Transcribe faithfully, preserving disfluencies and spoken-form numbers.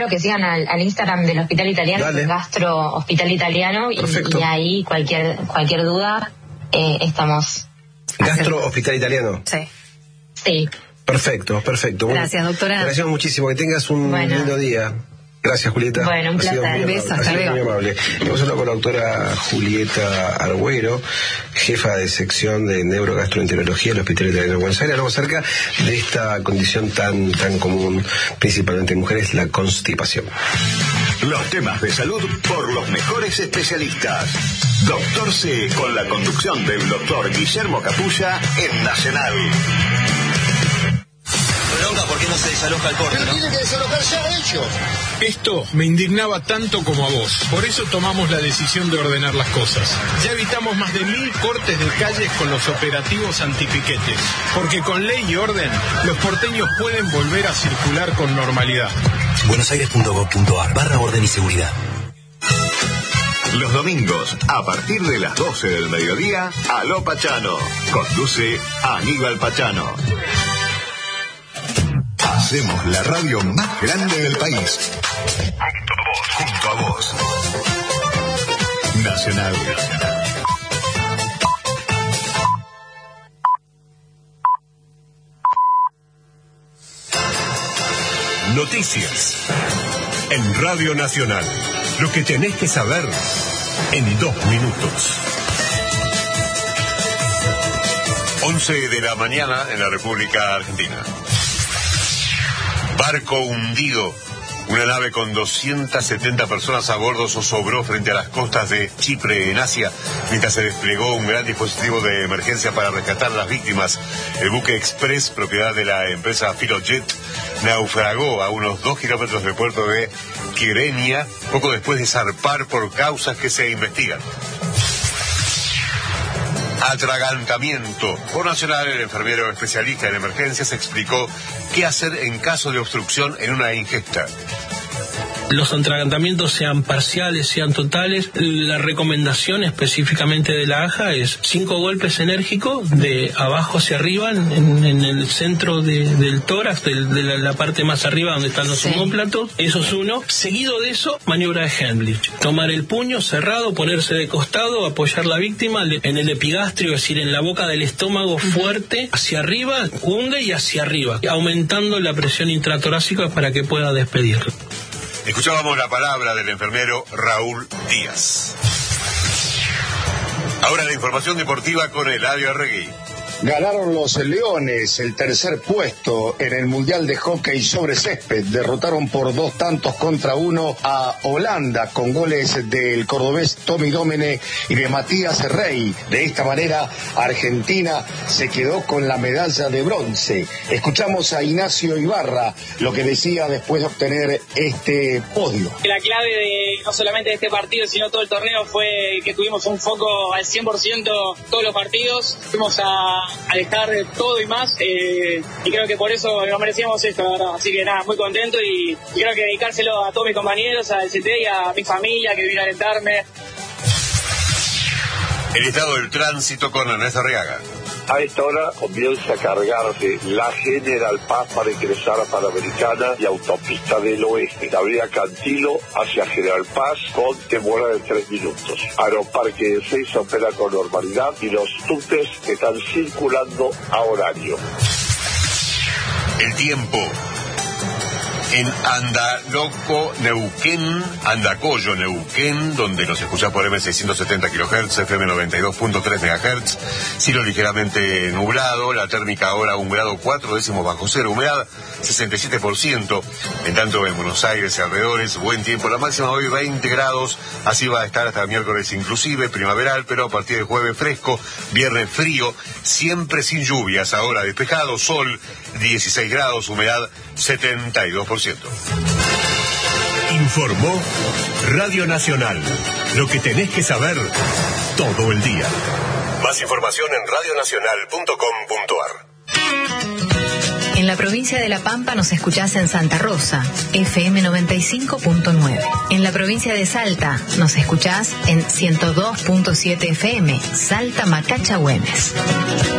Que sigan al, al Instagram del Hospital Italiano, Gastro Hospital Italiano, y, y ahí cualquier cualquier duda eh, estamos. Gastro Hospital Italiano. Sí. Sí. Perfecto, perfecto. Gracias, doctora. Te agradecemos muchísimo. Que tengas un bueno. lindo día. Gracias, Julieta. Bueno, un placer. Besos, hasta luego. Muy amable. Hemos hablado con la doctora Julieta Argüero, jefa de sección de neurogastroenterología del Hospital Italiano de Buenos Aires. Hablamos acerca de esta condición tan, tan común, principalmente en mujeres, la constipación. Los temas de salud por los mejores especialistas. Doctor C, con la conducción del doctor Guillermo Capulla en Nacional. ¿Por qué no se desaloja el porno? Pero tiene que desalojar ya hecho. Esto me indignaba tanto como a vos. Por eso tomamos la decisión de ordenar las cosas. Ya evitamos más de mil cortes de calles con los operativos antipiquetes. Porque con ley y orden, los porteños pueden volver a circular con normalidad. buenosaires punto gov punto ar barra orden y seguridad. Los domingos, a partir de las doce del mediodía, Aló Pachano. Conduce Aníbal Pachano. Hacemos la radio más grande del país. Junto a vos. Nacional. Noticias. En Radio Nacional. Lo que tenés que saber en dos minutos. once de la mañana en la República Argentina. Barco hundido. Una nave con doscientas setenta personas a bordo zozobró frente a las costas de Chipre, en Asia, mientras se desplegó un gran dispositivo de emergencia para rescatar a las víctimas. El buque Express, propiedad de la empresa Filojet, naufragó a unos dos kilómetros del puerto de Kyrenia, poco después de zarpar por causas que se investigan. Atragantamiento. Por Nacional, el enfermero especialista en emergencias explicó qué hacer en caso de obstrucción en una ingesta. Los atragantamientos sean parciales, sean totales. La recomendación específicamente de la A J A es cinco golpes enérgicos de abajo hacia arriba, en, en el centro de, del tórax, de, de la, la parte más arriba donde están los sí. omóplatos. Eso es uno. Seguido de eso, maniobra de Heimlich. Tomar el puño cerrado, ponerse de costado, apoyar la víctima en el epigastrio, es decir, en la boca del estómago fuerte, hacia arriba, hunde y hacia arriba, aumentando la presión intratorácica para que pueda despedirlo. Escuchábamos la palabra del enfermero Raúl Díaz. Ahora la información deportiva con Eladio Arregui. Ganaron los Leones el tercer puesto en el Mundial de Hockey sobre Césped. Derrotaron por dos tantos contra uno a Holanda con goles del cordobés Tommy Domene y de Matías Rey. De esta manera, Argentina se quedó con la medalla de bronce. Escuchamos a Ignacio Ibarra lo que decía después de obtener este podio. La clave de no solamente de este partido, sino todo el torneo fue que tuvimos un foco al cien por ciento todos los partidos. Fuimos a a dejar todo y más, eh, y creo que por eso nos merecíamos esto, la verdad. Así que nada, muy contento y, y creo que dedicárselo a todos mis compañeros, al C T y a mi familia que vino a alentarme. El estado del tránsito con Ernesto Arriaga. A esta hora comienza a cargarse la General Paz para ingresar a Panamericana y Autopista del Oeste. La avenida Cantilo hacia General Paz con demora de tres minutos. Aeroparque de Seis opera con normalidad y los tuques están circulando a horario. El tiempo. En Andaloco, Neuquén, Andacollo, Neuquén, donde nos escucha por M seiscientos setenta kilohertz, F M noventa y dos punto tres megahertz, cielo ligeramente nublado, la térmica ahora un grado cuatro décimos bajo cero, humedad sesenta y siete por ciento, en tanto en Buenos Aires y alrededores, buen tiempo, la máxima hoy veinte grados, así va a estar hasta el miércoles inclusive, primaveral, pero a partir del jueves fresco, viernes frío, siempre sin lluvias, ahora despejado, sol, dieciséis grados, humedad setenta y dos por ciento. Informó Radio Nacional. Lo que tenés que saber todo el día. Más información en radio nacional punto com punto ar. En la provincia de La Pampa nos escuchás en Santa Rosa, F M noventa y cinco punto nueve. En la provincia de Salta nos escuchás en ciento dos punto siete F M, Salta Macacha Güemes.